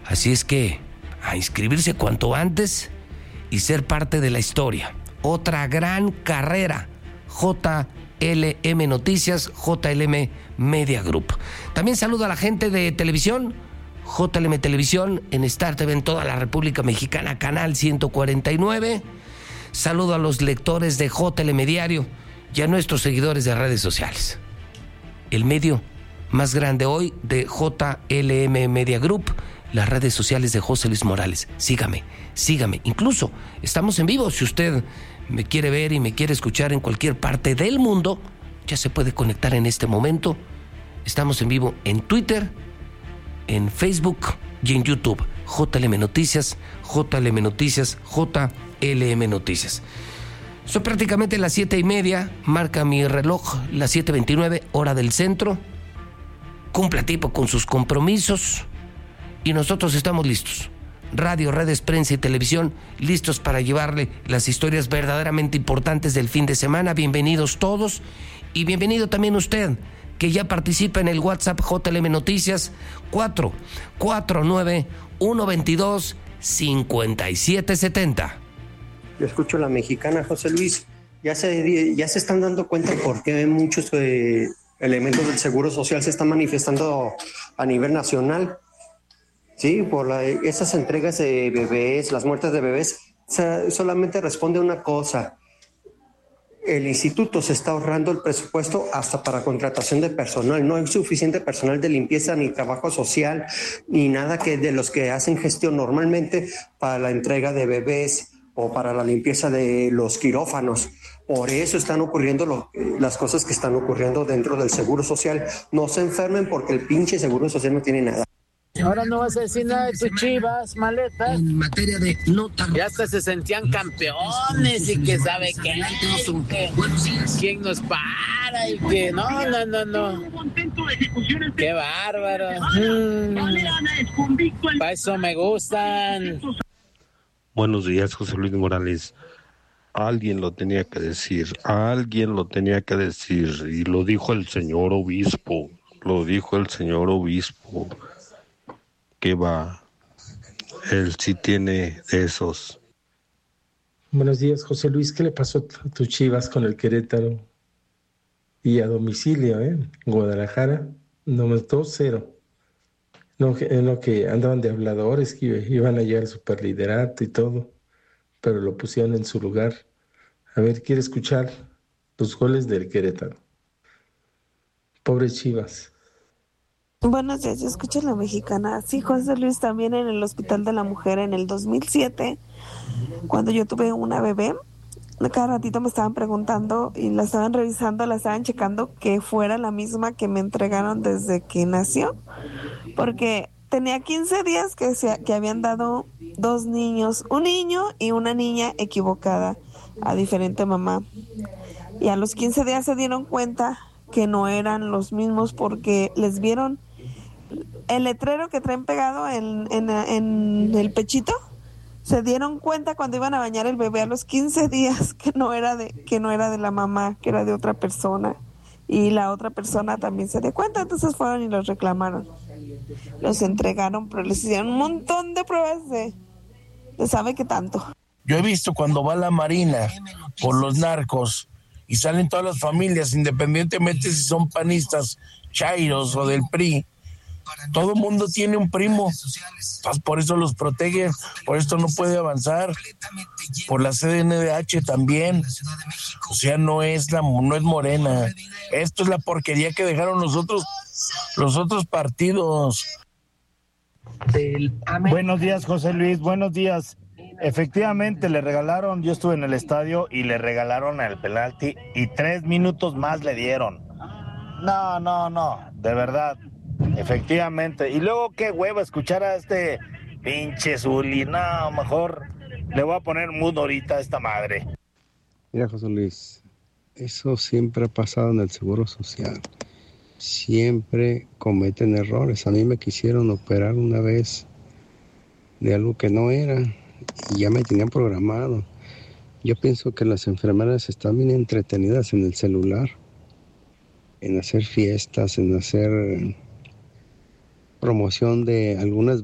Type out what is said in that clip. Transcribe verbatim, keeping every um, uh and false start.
Así es que a inscribirse cuanto antes y ser parte de la historia. Otra gran carrera, J L M Noticias, J L M Media Group. También saludo a la gente de televisión, J L M Televisión en Star T V en toda la República Mexicana, canal ciento cuarenta y nueve. Saludo a los lectores de J L M Diario y a nuestros seguidores de redes sociales. El medio más grande hoy de J L M Media Group, las redes sociales de José Luis Morales. Sígame, sígame. Incluso estamos en vivo. Si usted me quiere ver y me quiere escuchar en cualquier parte del mundo, ya se puede conectar en este momento. Estamos en vivo en Twitter, en Facebook y en YouTube. J L M Noticias, J L M Noticias, J L M Noticias. Son prácticamente las siete y media, marca mi reloj, las siete veintinueve, hora del centro. Cumpla tipo con sus compromisos y nosotros estamos listos. Radio, redes, prensa y televisión, listos para llevarle las historias verdaderamente importantes del fin de semana. Bienvenidos todos y bienvenido también usted, que ya participa en el WhatsApp J L M Noticias cuatro cuatro nueve uno dos dos cinco siete siete cero. Yo escucho La Mexicana, José Luis. Ya se, ya se están dando cuenta por qué muchos eh, elementos del Seguro Social se están manifestando a nivel nacional. Sí, por la, esas entregas de bebés, las muertes de bebés, solamente responde a una cosa. El instituto se está ahorrando el presupuesto hasta para contratación de personal. No hay suficiente personal de limpieza, ni trabajo social, ni nada que de los que hacen gestión normalmente para la entrega de bebés o para la limpieza de los quirófanos. Por eso están ocurriendo lo, las cosas que están ocurriendo dentro del Seguro Social. No se enfermen porque el pinche Seguro Social no tiene nada. Ahora no vas a decir nada de tus Chivas, maletas. En materia de nota. Ya hasta se sentían campeones y que sabe qué, que quién nos para y que no, no, no, no. Qué bárbaro. Mm, para eso me gustan. Buenos días, José Luis Morales. Alguien lo tenía que decir, alguien lo tenía que decir, y lo dijo el señor obispo, lo dijo el señor obispo, que va, él sí tiene de esos. Buenos días, José Luis, ¿qué le pasó a tus Chivas con el Querétaro? Y a domicilio, ¿eh? Guadalajara, no, dos cero. No, no, que andaban de habladores, que iban a llegar al superliderato y todo, pero lo pusieron en su lugar. A ver, quiere escuchar los goles del Querétaro. Pobres Chivas. Buenos días, yo escucho La Mexicana. Sí, José Luis, también en el Hospital de la Mujer en el dos mil siete, cuando yo tuve una bebé, cada ratito me estaban preguntando y la estaban revisando, la estaban checando que fuera la misma que me entregaron desde que nació, porque tenía quince días que, se, que habían dado dos niños, un niño y una niña equivocada a diferente mamá. Y a los quince días se dieron cuenta que no eran los mismos porque les vieron el letrero que traen pegado en, en, en el pechito. Se dieron cuenta cuando iban a bañar el bebé a los quince días que no era de, que no era de la mamá, que era de otra persona. Y la otra persona también se dio cuenta, entonces fueron y los reclamaron. Los entregaron, pero les hicieron un montón de pruebas de, de sabe qué tanto. Yo he visto cuando va la Marina por los narcos y salen todas las familias, independientemente si son panistas, chairos o del P R I, todo el mundo tiene un primo, entonces por eso los protegen, por esto no puede avanzar, por la C N D H también, o sea, no es la no es Morena, esto es la porquería que dejaron nosotros, los otros partidos. Buenos días, José Luis, buenos días. Efectivamente, le regalaron, yo estuve en el estadio y le regalaron el penalti y tres minutos más le dieron. No, no, no, de verdad, efectivamente. Y luego qué huevo escuchar a este pinche Zuli. No, mejor le voy a poner mudo ahorita a esta madre. Mira, José Luis, eso siempre ha pasado en el Seguro Social. Siempre cometen errores. A mí me quisieron operar una vez de algo que no era y ya me tenían programado. Yo pienso que las enfermeras están bien entretenidas en el celular, en hacer fiestas, en hacer promoción de algunas